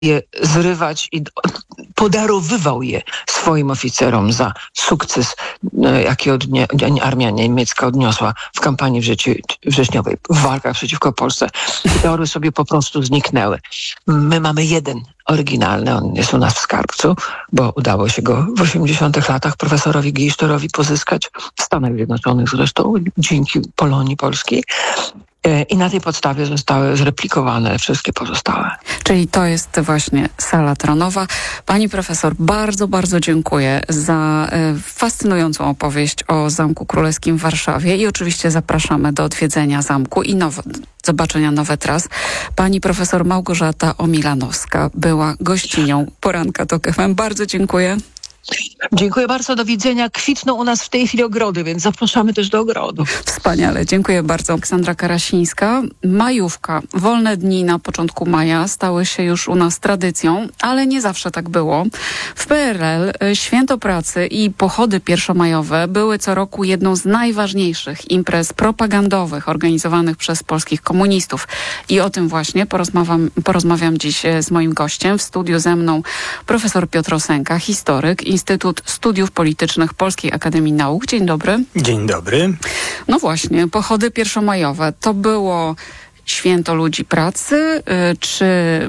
je zrywać i podarowywał je swoim oficerom za sukces, jaki armia niemiecka odniosła w kampanii wrześniowej, w walkach przeciwko Polsce. I te orły sobie po prostu zniknęły. My mamy jeden oryginalny, on jest u nas w skarbcu, bo udało się go w 80 latach profesorowi Gisztorowi pozyskać, w Stanach Zjednoczonych zresztą, dzięki Polonii polskiej. I na tej podstawie zostały zreplikowane wszystkie pozostałe. Czyli to jest właśnie sala tronowa. Pani profesor, bardzo, bardzo dziękuję za fascynującą opowieść o Zamku Królewskim w Warszawie i oczywiście zapraszamy do odwiedzenia zamku i zobaczenia nowe tras. Pani profesor Małgorzata Omilanowska była gościnią Poranka TOK FM. Bardzo dziękuję. Dziękuję bardzo, do widzenia. Kwitną u nas w tej chwili ogrody, więc zapraszamy też do ogrodu. Wspaniale, dziękuję bardzo. Aleksandra Karasińska. Majówka, wolne dni na początku maja stały się już u nas tradycją, ale nie zawsze tak było. W PRL Święto Pracy i pochody pierwszomajowe były co roku jedną z najważniejszych imprez propagandowych organizowanych przez polskich komunistów. I o tym właśnie porozmawiam dziś z moim gościem. W studiu ze mną profesor Piotr Osenka, historyk, Instytut Studiów Politycznych Polskiej Akademii Nauk. Dzień dobry. Dzień dobry. No właśnie, pochody pierwszomajowe to było święto ludzi pracy, czy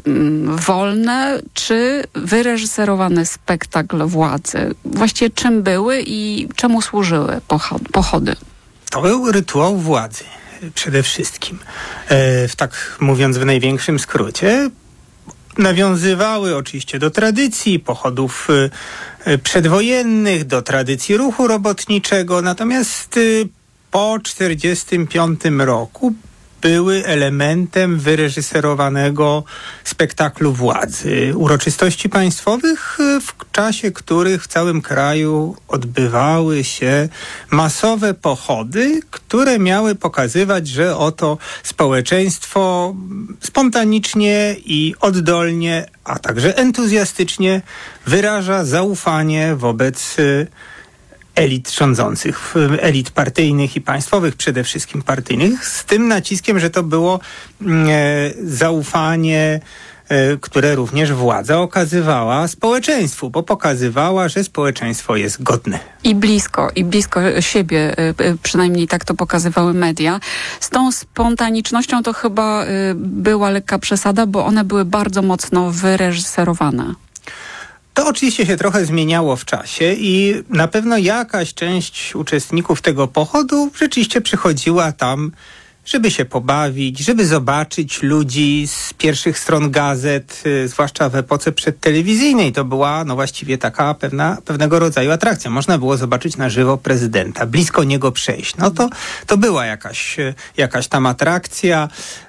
wolne, czy wyreżyserowany spektakl władzy? Właściwie czym były i czemu służyły pochody? To był rytuał władzy przede wszystkim. Tak mówiąc w największym skrócie, nawiązywały oczywiście do tradycji pochodów przedwojennych, do tradycji ruchu robotniczego, natomiast po 1945 roku były elementem wyreżyserowanego spektaklu władzy. Uroczystości państwowych, w czasie których w całym kraju odbywały się masowe pochody, które miały pokazywać, że oto społeczeństwo spontanicznie i oddolnie, a także entuzjastycznie wyraża zaufanie wobec elit rządzących, elit partyjnych i państwowych, przede wszystkim partyjnych, z tym naciskiem, że to było zaufanie, które również władza okazywała społeczeństwu, bo pokazywała, że społeczeństwo jest godne. I blisko siebie, przynajmniej tak to pokazywały media. Z tą spontanicznością to chyba była lekka przesada, bo one były bardzo mocno wyreżyserowane. To oczywiście się trochę zmieniało w czasie i na pewno jakaś część uczestników tego pochodu rzeczywiście przychodziła tam, żeby się pobawić, żeby zobaczyć ludzi z pierwszych stron gazet, zwłaszcza w epoce przedtelewizyjnej. To była właściwie taka pewnego rodzaju atrakcja. Można było zobaczyć na żywo prezydenta, blisko niego przejść. To była jakaś tam atrakcja.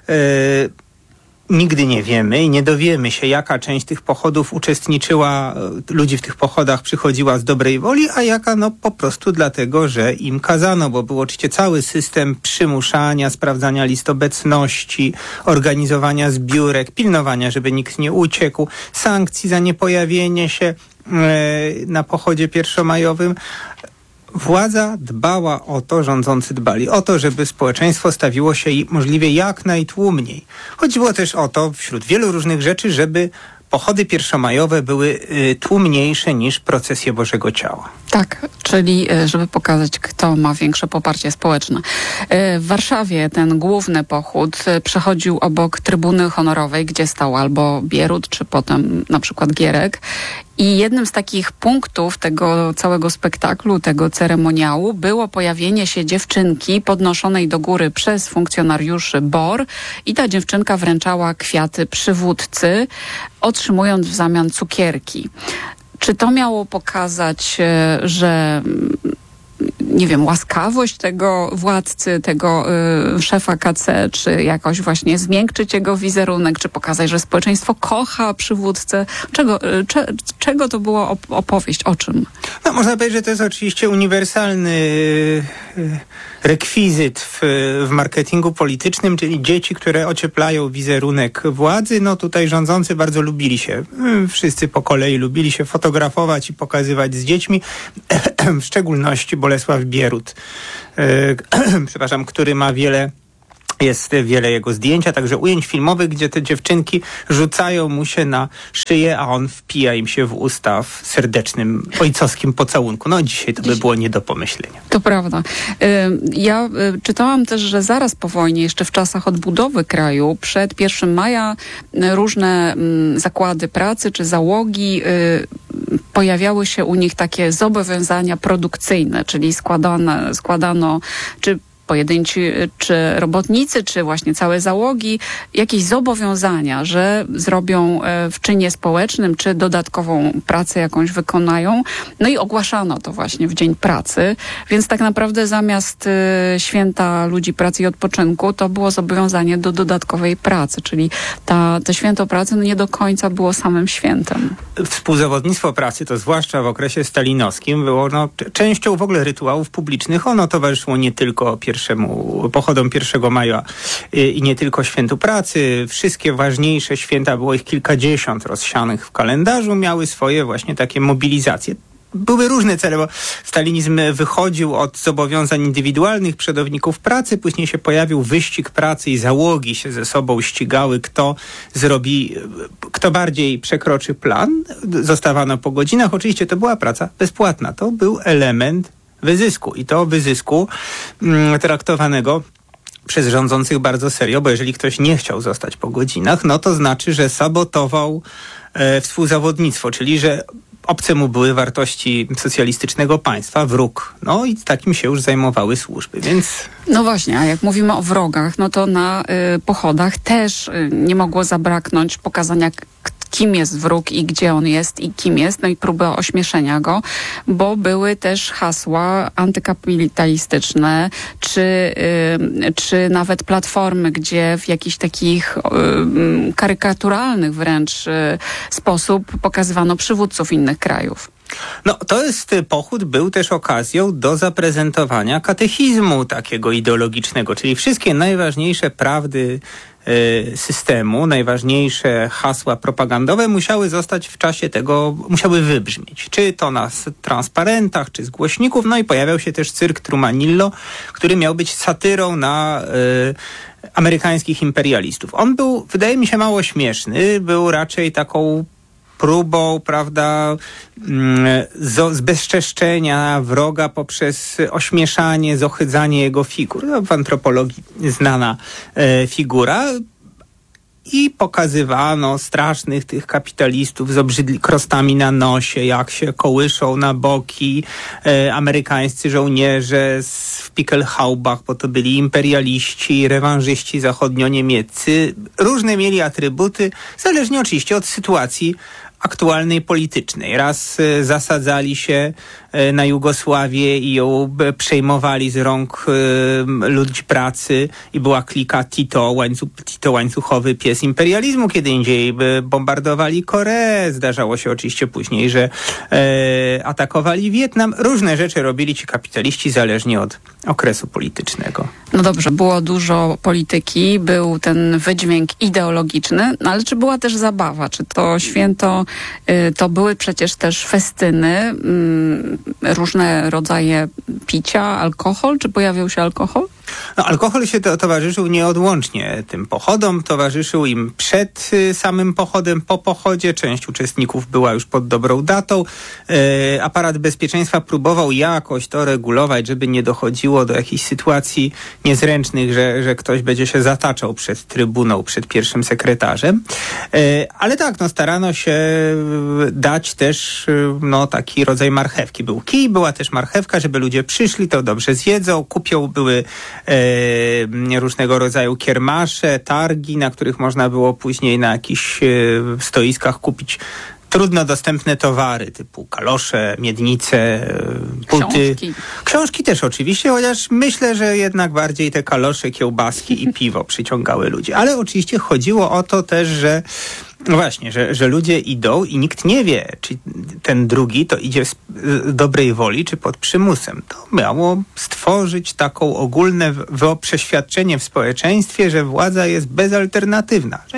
Nigdy nie wiemy i nie dowiemy się, jaka część tych pochodów uczestniczyła, ludzi w tych pochodach przychodziła z dobrej woli, a jaka po prostu dlatego, że im kazano, bo był oczywiście cały system przymuszania, sprawdzania list obecności, organizowania zbiórek, pilnowania, żeby nikt nie uciekł, sankcji za niepojawienie się na pochodzie pierwszomajowym. Władza dbała o to, rządzący dbali o to, żeby społeczeństwo stawiło się możliwie jak najtłumniej. Chodziło też o to, wśród wielu różnych rzeczy, żeby pochody pierwszomajowe były tłumniejsze niż procesje Bożego Ciała. Tak, czyli żeby pokazać, kto ma większe poparcie społeczne. W Warszawie ten główny pochód przechodził obok trybuny honorowej, gdzie stał albo Bierut, czy potem na przykład Gierek. I jednym z takich punktów tego całego spektaklu, tego ceremoniału było pojawienie się dziewczynki podnoszonej do góry przez funkcjonariuszy BOR i ta dziewczynka wręczała kwiaty przywódcy, otrzymując w zamian cukierki. Czy to miało pokazać, że łaskawość tego władcy, tego szefa KC, czy jakoś właśnie zmiękczyć jego wizerunek, czy pokazać, że społeczeństwo kocha przywódcę? Czego to była opowieść? O czym? Można powiedzieć, że to jest oczywiście uniwersalny rekwizyt w marketingu politycznym, czyli dzieci, które ocieplają wizerunek władzy. Tutaj rządzący bardzo lubili się, wszyscy po kolei lubili się fotografować i pokazywać z dziećmi, w szczególności Bolesław Bierut, który ma wiele Jest wiele jego zdjęć, a także ujęć filmowych, gdzie te dziewczynki rzucają mu się na szyję, a on wpija im się w usta w serdecznym, ojcowskim pocałunku. No dzisiaj to by było nie do pomyślenia. To prawda. Ja czytałam też, że zaraz po wojnie, jeszcze w czasach odbudowy kraju, przed 1 maja różne zakłady pracy czy załogi pojawiały się u nich takie zobowiązania produkcyjne, czyli składano czy pojedynci, czy robotnicy, czy właśnie całe załogi, jakieś zobowiązania, że zrobią w czynie społecznym, czy dodatkową pracę jakąś wykonają. No i ogłaszano to właśnie w Dzień Pracy, więc tak naprawdę zamiast święta ludzi pracy i odpoczynku, to było zobowiązanie do dodatkowej pracy, czyli to święto pracy nie do końca było samym świętem. Współzawodnictwo pracy, to zwłaszcza w okresie stalinowskim, było częścią w ogóle rytuałów publicznych. Ono towarzyszyło nie tylko pochodom 1 maja i nie tylko świętu pracy. Wszystkie ważniejsze święta, było ich kilkadziesiąt rozsianych w kalendarzu, miały swoje właśnie takie mobilizacje. Były różne cele, bo stalinizm wychodził od zobowiązań indywidualnych przodowników pracy, później się pojawił wyścig pracy i załogi się ze sobą ścigały, kto bardziej przekroczy plan. Zostawano po godzinach. Oczywiście to była praca bezpłatna. To był element wyzysku i to wyzysku traktowanego przez rządzących bardzo serio, bo jeżeli ktoś nie chciał zostać po godzinach, no to znaczy, że sabotował współzawodnictwo, czyli że obce mu były wartości socjalistycznego państwa, wróg. No i takim się już zajmowały służby, więc... No właśnie, a jak mówimy o wrogach, no to na pochodach też nie mogło zabraknąć pokazania, kim jest wróg i gdzie on jest i kim jest, no i próby ośmieszenia go, bo były też hasła antykapitalistyczne, czy nawet platformy, gdzie w jakichś takich karykaturalnych wręcz sposób pokazywano przywódców innych krajów. No, pochód był też okazją do zaprezentowania katechizmu takiego ideologicznego, czyli wszystkie najważniejsze prawdy systemu, najważniejsze hasła propagandowe musiały zostać w czasie tego, musiały wybrzmieć. Czy to na transparentach, czy z głośników. No i pojawiał się też cyrk Trumanillo, który miał być satyrą na amerykańskich imperialistów. On był, wydaje mi się, mało śmieszny. Był raczej taką próbą, prawda, zbezczeszczenia wroga poprzez ośmieszanie, zohydzanie jego figur. No, w antropologii znana figura. I pokazywano strasznych tych kapitalistów z krostami na nosie, jak się kołyszą na boki amerykańscy żołnierze w Pickelhaubach, bo to byli imperialiści, rewanżyści zachodnio-niemieccy. Różne mieli atrybuty, zależnie oczywiście od sytuacji aktualnej politycznej. Raz zasadzali się na Jugosławię i ją przejmowali z rąk ludzi pracy i była klika Tito, łańcuchowy pies imperializmu. Kiedy indziej bombardowali Koreę. Zdarzało się oczywiście później, że atakowali Wietnam. Różne rzeczy robili ci kapitaliści zależnie od okresu politycznego. No dobrze, było dużo polityki, był ten wydźwięk ideologiczny, no ale czy była też zabawa? Czy to święto, to były przecież też festyny, różne rodzaje picia, alkohol? Czy pojawiał się alkohol? No, alkohol się towarzyszył nieodłącznie tym pochodom, towarzyszył im przed samym pochodem, po pochodzie. Część uczestników była już pod dobrą datą. Aparat bezpieczeństwa próbował jakoś to regulować, żeby nie dochodziło do jakichś sytuacji niezręcznych, że ktoś będzie się zataczał przed trybuną, przed pierwszym sekretarzem. Ale tak, no starano się dać też taki rodzaj marchewki. Był kij, była też marchewka, żeby ludzie przyszli, to dobrze zjedzą, kupią, były różnego rodzaju kiermasze, targi, na których można było później na jakichś stoiskach kupić trudno dostępne towary typu kalosze, miednice, buty. Książki też oczywiście, chociaż myślę, że jednak bardziej te kalosze, kiełbaski i piwo przyciągały ludzi. Ale oczywiście chodziło o to też, że no właśnie, że ludzie idą i nikt nie wie, czy ten drugi to idzie z dobrej woli, czy pod przymusem. To miało stworzyć taką ogólne przeświadczenie w społeczeństwie, że władza jest bezalternatywna, że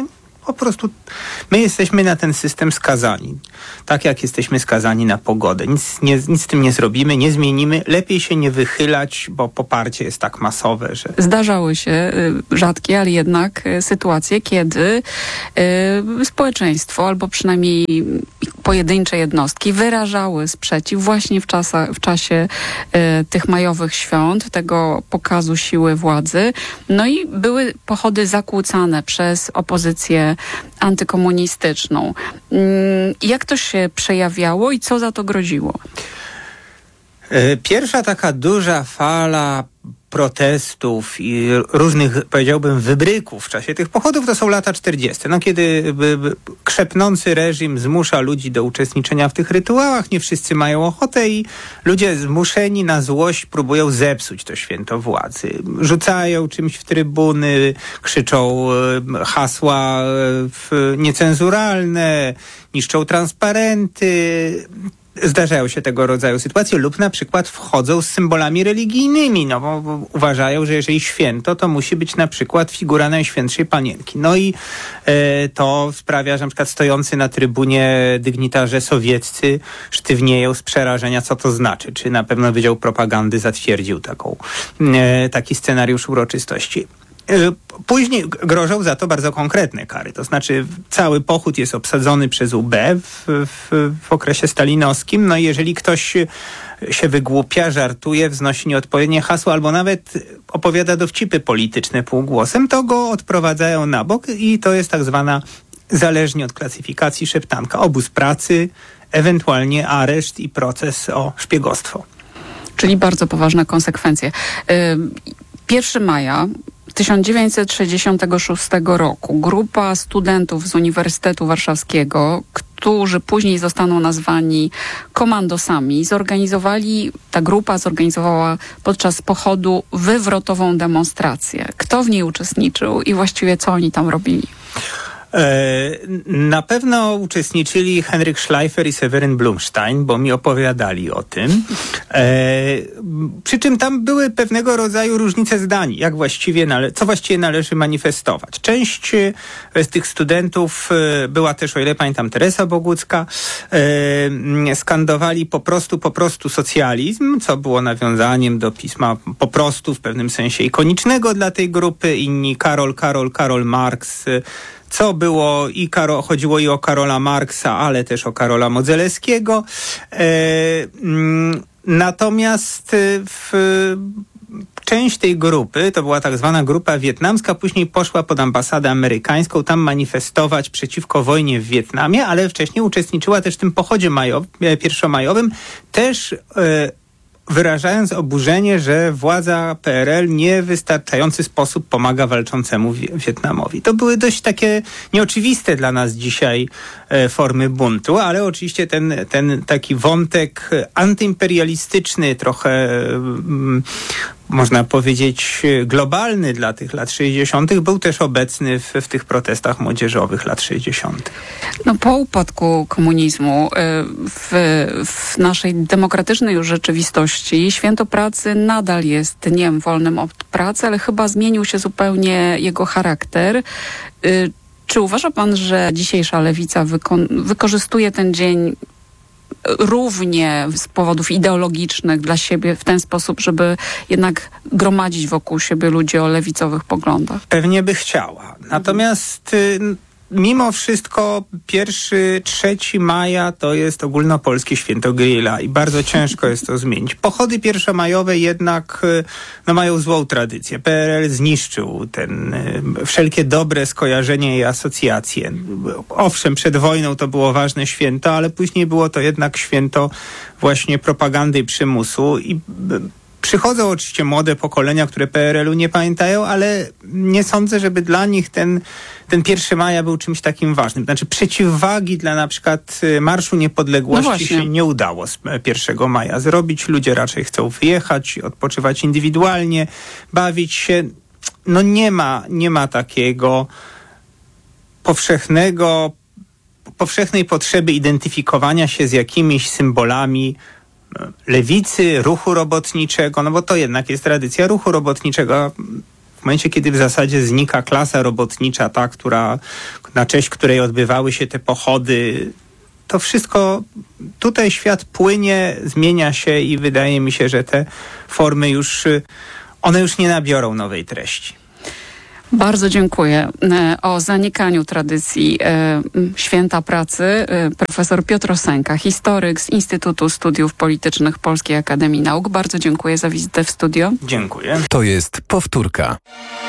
Po prostu my jesteśmy na ten system skazani. Tak jak jesteśmy skazani na pogodę. Nic z tym nie zrobimy, nie zmienimy. Lepiej się nie wychylać, bo poparcie jest tak masowe, że... Zdarzały się rzadkie, ale jednak sytuacje, kiedy społeczeństwo albo przynajmniej pojedyncze jednostki wyrażały sprzeciw właśnie w czasie tych majowych świąt, tego pokazu siły władzy. No i były pochody zakłócane przez opozycję antykomunistyczną. Jak to się przejawiało i co za to groziło? Pierwsza taka duża fala protestów i różnych, powiedziałbym, wybryków w czasie tych pochodów to są lata 40. No, kiedy krzepnący reżim zmusza ludzi do uczestniczenia w tych rytuałach, nie wszyscy mają ochotę i ludzie zmuszeni na złość próbują zepsuć to święto władzy. Rzucają czymś w trybuny, krzyczą hasła niecenzuralne, niszczą transparenty. Zdarzają się tego rodzaju sytuacje lub na przykład wchodzą z symbolami religijnymi, no bo uważają, że jeżeli święto, to musi być na przykład figura Najświętszej Panienki. No i to sprawia, że na przykład stojący na trybunie dygnitarze sowieccy sztywnieją z przerażenia, co to znaczy. Czy na pewno Wydział Propagandy zatwierdził taki scenariusz uroczystości. Później grożą za to bardzo konkretne kary. To znaczy cały pochód jest obsadzony przez UB w okresie stalinowskim. No i jeżeli ktoś się wygłupia, żartuje, wznosi nieodpowiednie hasło albo nawet opowiada dowcipy polityczne półgłosem, to go odprowadzają na bok i to jest tak zwana, zależnie od klasyfikacji, szeptanka. Obóz pracy, ewentualnie areszt i proces o szpiegostwo. Czyli bardzo poważne konsekwencje. 1 maja 1966 roku grupa studentów z Uniwersytetu Warszawskiego, którzy później zostaną nazwani komandosami, ta grupa zorganizowała podczas pochodu wywrotową demonstrację. Kto w niej uczestniczył i właściwie co oni tam robili? Na pewno uczestniczyli Henryk Schleifer i Seweryn Blumstein, bo mi opowiadali o tym. Przy czym tam były pewnego rodzaju różnice zdań, co właściwie należy manifestować. Część z tych studentów była też, o ile pamiętam, Teresa Bogucka, skandowali po prostu socjalizm, co było nawiązaniem do pisma po prostu w pewnym sensie ikonicznego dla tej grupy. Inni Karol Marx, co było chodziło i o Karola Marksa, ale też o Karola Modzelewskiego. Natomiast część tej grupy, to była tak zwana grupa wietnamska, później poszła pod ambasadę amerykańską, tam manifestować przeciwko wojnie w Wietnamie, ale wcześniej uczestniczyła też w tym pochodzie pierwszomajowym, też wyrażając oburzenie, że władza PRL nie w wystarczający sposób pomaga walczącemu Wietnamowi. To były dość takie nieoczywiste dla nas dzisiaj formy buntu, ale oczywiście ten taki wątek antyimperialistyczny, trochę można powiedzieć globalny dla tych lat 60. był też obecny w tych protestach młodzieżowych lat 60. No, po upadku komunizmu w naszej demokratycznej już rzeczywistości Święto Pracy nadal jest dniem wolnym od pracy, ale chyba zmienił się zupełnie jego charakter. Czy uważa pan, że dzisiejsza lewica wykorzystuje ten dzień równie z powodów ideologicznych dla siebie w ten sposób, żeby jednak gromadzić wokół siebie ludzi o lewicowych poglądach? Pewnie by chciała. Natomiast mimo wszystko 3 maja to jest ogólnopolskie święto grilla i bardzo ciężko jest to zmienić. Pochody pierwszomajowe jednak mają złą tradycję. PRL zniszczył wszelkie dobre skojarzenia i asocjacje. Owszem, przed wojną to było ważne święto, ale później było to jednak święto właśnie propagandy i przymusu i przychodzą oczywiście młode pokolenia, które PRL-u nie pamiętają, ale nie sądzę, żeby dla nich ten 1 maja był czymś takim ważnym. Znaczy przeciwwagi dla na przykład Marszu Niepodległości się nie udało z 1 maja zrobić. Ludzie raczej chcą wyjechać, odpoczywać indywidualnie, bawić się. No nie ma takiego powszechnej potrzeby identyfikowania się z jakimiś symbolami lewicy, ruchu robotniczego, no bo to jednak jest tradycja ruchu robotniczego. W momencie, kiedy w zasadzie znika klasa robotnicza, ta, na cześć której odbywały się te pochody, to wszystko, tutaj świat płynie, zmienia się i wydaje mi się, że te formy one już nie nabiorą nowej treści. Bardzo dziękuję. O zanikaniu tradycji Święta Pracy profesor Piotr Osenka, historyk z Instytutu Studiów Politycznych Polskiej Akademii Nauk. Bardzo dziękuję za wizytę w studio. Dziękuję. To jest powtórka.